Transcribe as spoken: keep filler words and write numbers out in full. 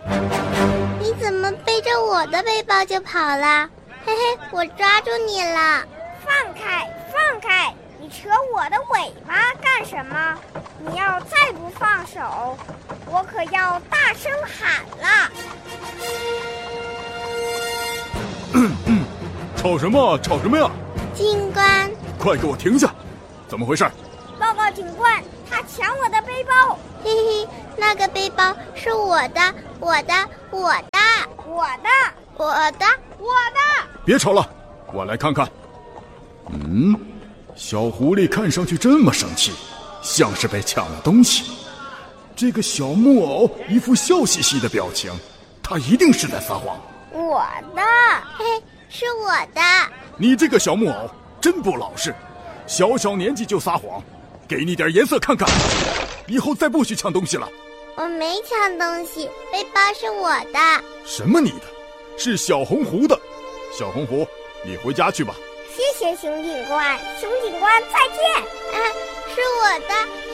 你怎么背着我的背包就跑了？嘿嘿，我抓住你了！ 放开，放开！你扯我的尾巴干什么？你要再不放手，我可要大声喊了！ 嗯嗯，吵什么？吵什么呀？ 警官， 快给我停下！怎么回事？ 报告警官，他抢我的背包！ 嘿嘿，那个背包是我的，我的，我的， 我的， 我的， 我的！ 别吵了，我来看看。嗯，小狐狸看上去这么生气，像是被抢了东西。这个小木偶一副笑嘻嘻的表情，他一定是在撒谎。 我的， 嘿，是我的。 你这个小木偶真不老实，小小年纪就撒谎，给你点颜色看看，以后再不许抢东西了。 我没抢东西，背包是我的。 什么你的？是小红狐的。小红狐，你回家去吧。 谢谢熊警官，熊警官再见。 啊，是我的。